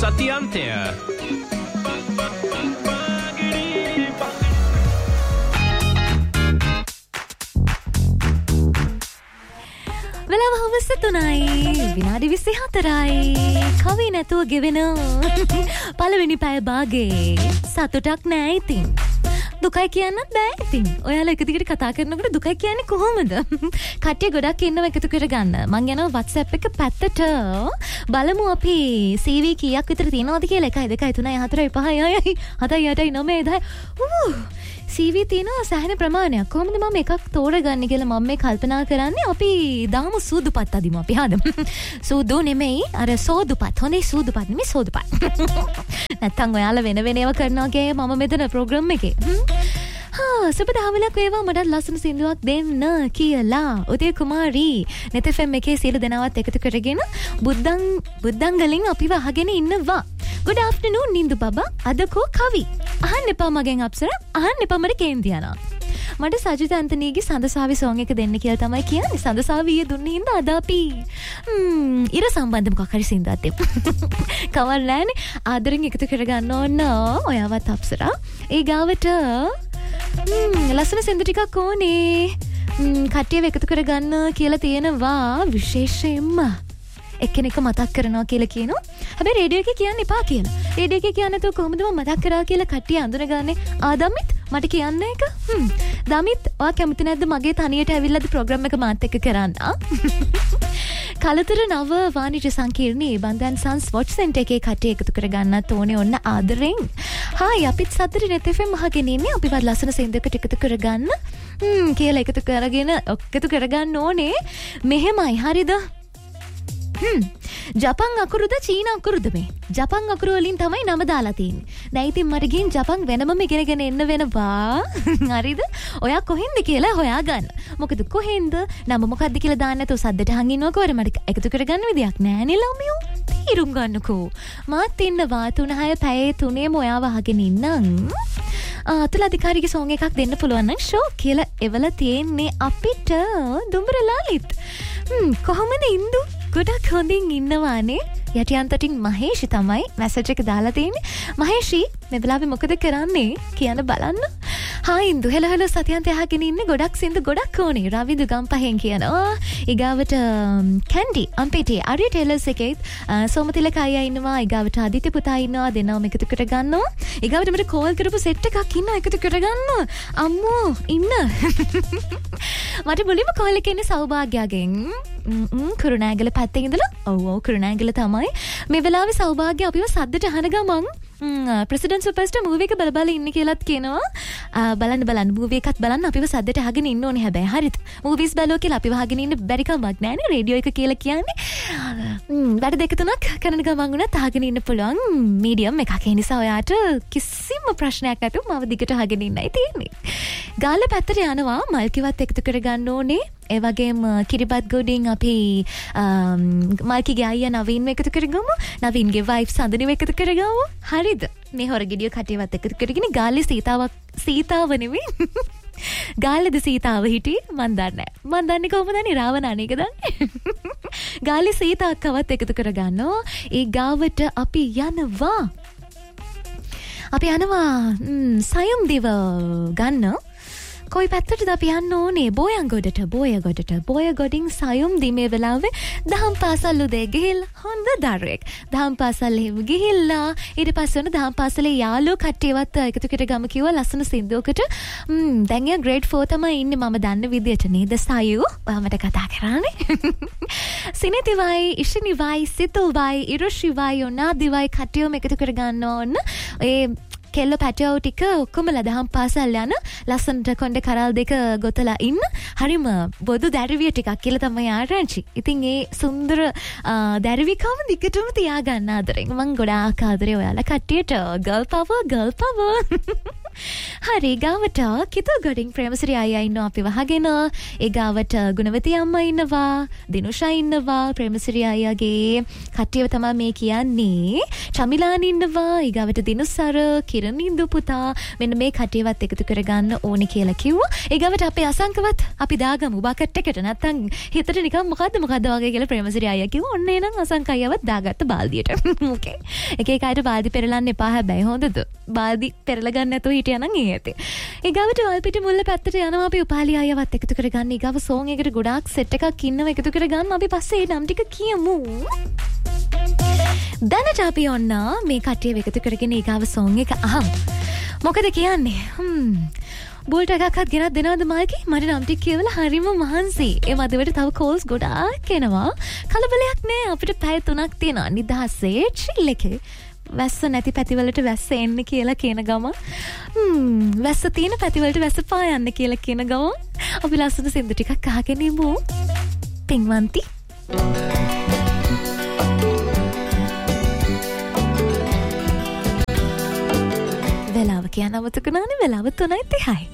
සතියන්තය වෙලාව හවස 3යි විනාඩි 24යි කවි නැතුව ගෙවෙන පළවෙනි පැය භාගේ සතුටක් නෑ ඉතින් දුකයි කියන්නත් බෑ ඉතින් ඔයාලා එක දිගට කතා කරනකොට දුකයි කියන්නේ කොහොමද කට්ටිය ගොඩක් ඉන්නව එකතු කරගන්න මං යනවා WhatsApp එක පැත්තට බලමු අපි CV කීයක් විතර තියෙනවද කියලා 1 2 3 4 5 6 7 8 9 10 CV තියෙනවා සෑහෙන ප්‍රමාණයක් කොහොමද මම එකක් තෝරගන්නේ කියලා මම මේ කල්පනා කරන්නේ අපි දාමු සූදුපත් අදිමු අපි හදමු සූදු නෙමෙයි අර සෝදුපත් හොඳේ සූදුපත් නෙමෙයි සෝදුපත් නැත්තම් ඔයාලා වෙන ඒවා කරනවා වගේ මම මෙතන ප්‍රෝග්‍රෑම් එකේ සුබ දහවලක් වේවා මටත් ලස්සන සින්දුවක් දෙන්න කියලා උදේ කුමාරී net fm එකේ සියලු දෙනාවත් එකතු කරගෙන බුද්ධංගලින් අපිව අහගෙන ඉන්නවා good afternoon නින්දු බබා අදකෝ කවි අහන්න එපා මගෙන් අප්සර අහන්න එපා මට කේන්ති යනවා මට සජිත ඇන්තනීගේ සඳසාවි සෝං එක දෙන්න කියලා තමයි කියන්නේ සඳසාවිය දුන්නේ හින්දා අද අපි ඉර සම්බන්ධ මොකක් හරි සින්දුවක් දෙමු කවල් නැනේ ආදරෙන් එකතු කරගන්න ඕන ඔයාවත් අප්සරා ඒ ගාවට ලස්සන සින්දු ටිකක් ඕනේ කට්ටියව එකතු කරගන්න කියලා තියෙනවා විශේෂයෙන්ම එක්කෙනෙක් මතක් කරනවා කියලා කියනවා හැබැයි රේඩියෝ එකේ කියන්න එපා කියලා රේඩියෝ එකේ කියන්නේ නැතුව කොහොමද මම මතක් කරා කියලා කට්ටිය අඳුනගන්නේ දමිත් මට කියන්න එක දමිත් ඔයා කැමති නැද්ද මගේ තනියට ඇවිල්ලාද ප්‍රෝග්‍රෑම් එක මාත් එක්ක කරන්න කලතර නව වාණිජ්‍ය සංකීර්ණයේ බන්දන් සන්ස් වොච් සෙන්ටර් එකේ කට්ටිය එකතු කරගන්නත් ඕනේ ඔන්න ආදරෙන් හායි අපිත් සතර net fm අහගෙන ඉන්නේ අපිවත් ලස්සන සින්දුවකට එකතු කරගන්න කියලා එකතු කරගන්න ඕනේ මෙහෙමයි හරිද ජපන් අකුරුද චීන අකුරුද මේ ජපන් අකුරු වලින් තමයි නම දාලා තියෙන්නේ දැන් ඉතින් මට ගිහින් ජපන් වෙනමම ඉගෙනගෙන එන්න වෙනවා හරිද ඔයා කොහෙන්ද කියලා හොයාගන්න මොකද කොහෙන්ද නම මොකද්ද කියලා දාන්න නැතුව සද්දට අහන් ඉන්නවකෝ මට එකතු කරගන්න විදියක් නැහැ නේ ළමයෝ තීරුම් ගන්නකෝ මාත් ඉන්නවා 3-6 පැයේ 3ේම ඔයාව අහගෙන ඉන්නම් අතුල අධිකාරිගේ සෝං එකක් දෙන්න පුළුවන් නම් ෂෝ කියලා එවල තියෙන්නේ අපිට දුඹර ලලිත් කොහොමද ඉන්දු ගොඩක් හොඳින් ඉන්නවානේ යටියන්තටින් මහේෂි තමයි මැසේජ් එක දාලා තියෙන්නේ මහේෂි මේ වෙලාවේ මොකද කරන්නේ කියන්න බලන්න හායි ඉන්දු හෙලහෙල සතියන්ත අහගෙන ඉන්නේ ගොඩක් සින්දු ගොඩක් ඕනේ රවිදු ගම්පහෙන් කියනවා ඊගාවට කැන්ඩි අම්පිටි අරිය ටෙලර්ස් එකේත් සෝමතිලක අයියා ඉන්නවා ඊගාවට ආදිත්‍ය පුතා ඉන්නවා දෙන්නම එකතු කර ගන්නවා ඊගාවට මට කෝල් කරපු සෙට් එකක් ඉන්නවා එකතු කර ගන්න අම්මෝ ඉන්න මට මුලින්ම කෝල් එකේ ඉන්නේ සෞභාග්‍යයෙන් කුරුණෑගල පැත්තේ ඉඳලා ඔව් කුරුණෑගල තමයි මේ වෙලාවේ සෞභාග්‍ය අපිව සද්දට අහන ගමන් ප්‍රෙසිඩන්ට් සුපර්ස්ටාර් මූවි එක බල ඉන්න කියලාත් කියනවා බලන්න මූවි එකත් බලන්න අපිව සද්දට අහගෙන ඉන්න ඕනේ හැබැයි හරිද මූවිස් බලෝ කියලා අපිව අහගෙන ඉන්න බැරි කමක් නෑනේ රේඩියෝ එක කියලා කියන්නේ වැඩ දෙක තුනක් කරන ගමන් උනත් අහගෙන ඉන්න පුළුවන් මීඩියම් එකක් ඒ නිසා ඔයාට කිසිම ප්‍රශ්නයක් නැතුව මම දිගට අහගෙන ඉන්නයි තියෙන්නේ ගාල්ල පැත්තට යනවා මල්කිවත් එකතු කරගන්න ඕනේ ඒ වගේම කිරිබත් ගොඩින් අපි මල්කිගේ අයියා නවීන්ව එකතු කරගමු නවීන්ගේ වයිෆ් සඳනිව එකතු කරගමු හරිද මේ හොරගෙඩිය කටියවත් එකතු කරගෙන ගාල්ලේ සීතාව නෙවෙයි ගාල්ලේද සීතාව හිටියේ මන් දන්නේ කොහොමද දන්නේ රාවණානේ එක දන්නේ ගාල්ලේ සීතා අක්කවත් එකතු කරගන්නවා ඒ ගාවට අපි යනවා සයම් දිව ගන්න කොයි පැත්තටද අපි යන්න ඕනේ බෝයගොඩින් සයුම් දිමේ වෙලාවේ දහම් පාසල් උදේ ගිහිල්ලා හොඳ දරුවෙක් දහම් පාසල් එහෙම ගිහිල්ලා ඊට පස්සේ වුණ දහම් පාසලේ යාළුවෝ කට්ටියවත් එකතු කරගම කිව්වා ලස්සන සින්දුවකට දැන් යා ග්‍රේඩ් 4 තමයි ඉන්නේ මම දන්න විදියට නේද සයු ඔයාමට කතා කරානේ සිනිතිවයි ඉෂිනිවයි සිතුල්වයි ඉරුෂිවයි ඔනාදිවයි කට්ටියම එකතු කරගන්න ඕන ඒ කෙල්ල පැටවෝ ටික ඔක්කොම ලදහම් පාසල් යන ලස්සනට කොණ්ඩේ කරල් දෙක ගොතලා ඉන්න හරිම බොදු දැරිවිය ටිකක් කියලා තමයි ආරංචි. ඉතින් ඒ සුන්දර දැරිවිකම දිගටම තියාගන්න ආදරෙන් මම ගොඩාක් ආදරේ ඔයාලා කට්ටියට ගර්ල් පවර් හරි ගාවට කිතු ගොඩින් ප්‍රේමසිරි අයියා ඉන්නවා අපි වහගෙන. ඒ ගාවට ගුණවති අම්මා ඉන්නවා, දිනුෂා ඉන්නවා, ප්‍රේමසිරි අයියාගේ කට්ටියව තමයි මේ කියන්නේ. චමිලාන් ඉන්නවා, ඒ ගාවට දිනුසර, කිරණ ඉන්දු පුතා. මෙන්න මේ කට්ටියවත් එකතු කරගන්න ඕනේ කියලා කිව්වා. ඒ ගාවට අපේ අසංකවත් අපි දාගමු බකට් එකට. නැත්තම් හිතට නිකන් මොකද්ද වගේ කියලා ප්‍රේමසිරි අයියා කිව්වා. ඔන්න එනං අසංක අයියාවත් දාගත්ත බාල්දියට. ඕකේ. එක එක අයට බාල්දි පෙරලන්න එපා හැබැයි හොඳද? බාල්දි පෙරලා ගන්න නැතුව හිටියනම් ඒ ඇති. ඊගාවට වල්පිටි මුල්ල පැත්තට යනවා අපි උපාලි අයවත් එකතු කරගන්න. ඊගාව සෝන් එකට ගොඩාක් සෙට් එකක් ඉන්නව එකතු කරගන්න. අපි පස්සේ ඒ නම් ටික කියමු. දැනට අපි ඔන්න මේ කට්ටිය එකතු කරගෙන ඊගාව සෝන් එක අහමු. මොකද කියන්නේ? බෝල්ට එකක්වත් ගෙනත් දෙනවද මාල්කි? මට නම් ටික කියවලා හරිම මහන්සි. ඒ මැදවට තව කෝල්ස් ගොඩාක් එනවා. කලබලයක් නෑ. අපිට පැය 3ක් තියෙනවා. නිදහසේ chill එකේ. වැස්ස නැති පැතිවලට වැස්ස එන්න කියලා කියන ගම. වැස්ස තියෙන පැතිවලට වැස්ස පායන්න කියලා කියන ගම. අපි ලස්සන සින්දු ටිකක් අහගෙන ඉමු. පින්වන්ති. වෙලාව කියන අමතක නැනේ. වෙලාව 3:30.